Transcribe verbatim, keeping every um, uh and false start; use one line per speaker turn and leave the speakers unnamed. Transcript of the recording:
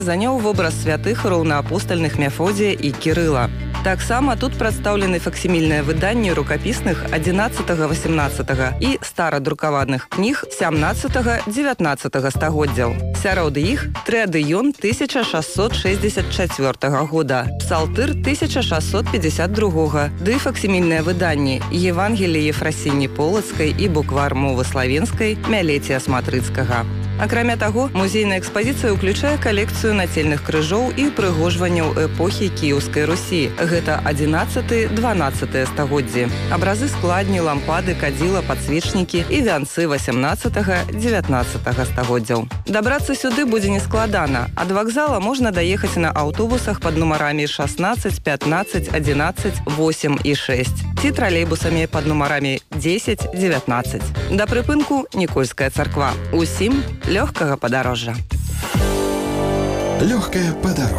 заняў вобраз святых роўнаапостальных Мефодія і Кірыла. Таксама тут прадстаўлены факсімільныя выданні рукапісных адзінаццатага-васямнаццатага і старадрукаваных кніг сямнаццатага-дзевятнаццатага стагоддзяў. Сярод іх Трыадыён тысяча шасцьсот шэсцьдзесят чацвёртага года, Псалтыр тысяча шасцьсот пятьдесят другога, ды факсімільныя выданні Евангеліі Ефрасіні Полацкай і буквар мовы славенскай Мялеція Сматрыцкага. Акрамя таго, музейная экспазіцыя ўключае калекцыю нацельных крыжоў і упрыгожванняў эпохі Кіеўскай Русі. Гэта адзінаццаты-дванаццатыя стагоддзі. Абразы складні, лампады, кадзіла, падсвечнікі і вянцы васямнаццатага-дзевятнаццатага стагоддзяў. Дабрацца сюды будзе нескладана. Ад вакзала можна даехаць на аўтобусах пад нумарамі шаснаццаць, пятнаццаць, адзінаццаць, восем і шэсць ці тралейбусамі пад нумарамі дзесяць, дзевятнаццаць. Да прыпынку Нікольская царква. Усім лёгкага падарожжа.
Лёгкае падарожжа.